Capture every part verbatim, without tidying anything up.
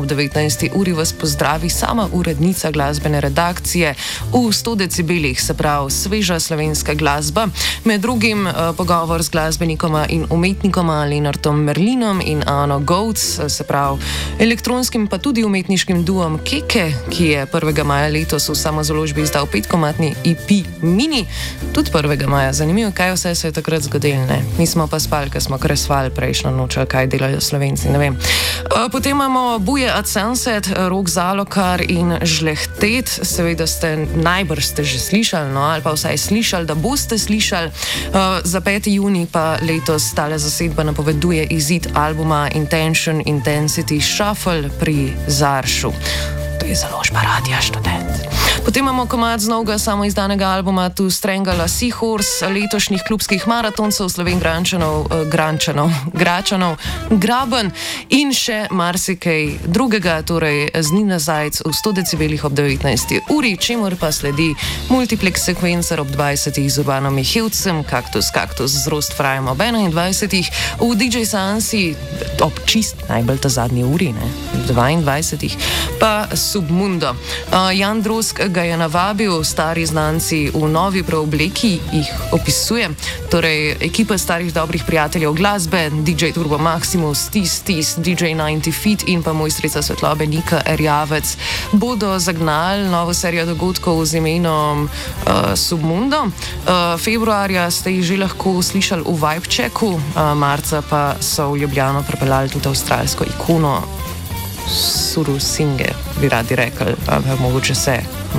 devetnajsti uri vas pozdravi sama urednica glasbene redakcije v sto decibelih, se pravi sveža slovenska glasba. Med drugim uh, pogovor z glasbenikoma in umetnikoma Lenartom Merlinom in Ano Govc, se pravi elektronskim pa tudi umetniškim duom Keke, ki je prvega maja letos v samozaložbi izdal petkomatni E P Mini. Tudi prvega maja. Zanimivo, kaj vse se je takrat zgodilo, ne? Mi smo pa spali, ker smo kresvali prejšnjo noč, kaj delajo Slovenci, ne vem. Uh, potem imamo Buje at Sunset, Rok Zalokar in Žlehtet. Seveda ste, najbrž ste že slišali, no, ali pa vsaj slišali, da boste slišali. Uh, za peti junij pa letos tale zasedba napoveduje izid albuma Intention Intensity Shuffle pri Zaršu. To je založba Radia Študent. Potem imamo komad z novega samoizdanega albuma Tu Strangala Seahorse, letošnjih klubskih maratoncev, Sloven Grančanov, eh, Grančanov, Gračanov, Graben in še marsikaj drugega, torej z Nina Zajc v sto decibelih ob devetnajsti uri, čemur pa sledi multiplex sekvencer ob dvajsetih z Urbanom Mihevcem, Kaktus Kaktus z Rostfrajem ob enaindvajsetih, v D J Sansi ob čist najbolj ta zadnji uri, ne, dvaindvajsetih, pa Submundo. Uh, Jan Drosk ga je navabil, stari znanci v novi preobleki jih opisuje, torej ekipa starih dobrih prijateljev glasbe, D J Turbo Maximus, Tis Tis, D J devetdeset Feet in pa mojstrica svetlobe Nika Erjavec bodo zagnali novo serijo dogodkov z imenom uh, Submundo. Uh, februarja ste jih že lahko slišali v Vibechecku, uh, marca pa so v Ljubljano pripeljali tudi avstralsko ikono Surusinge, bi radi rekli, ampak mogoče se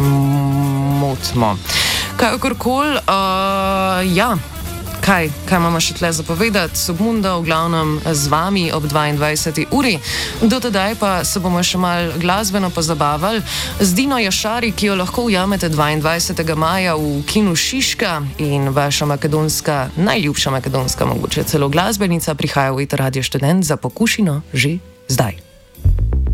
motimo. Kakorkoli, uh, ja, kaj, kaj imamo še tle zapovedati? Submundo v glavnem z vami ob dvaindvajseti uri. Do tedaj pa se bomo še mal glasbeno pozabavali z Dino Jašari, ki jo lahko ujamete dvaindvajsetega maja v kinu Šiška, in vaša makedonska, najljubša makedonska, mogoče celo glasbenica, prihaja v Eter Radio Študent za pokušino že zdaj.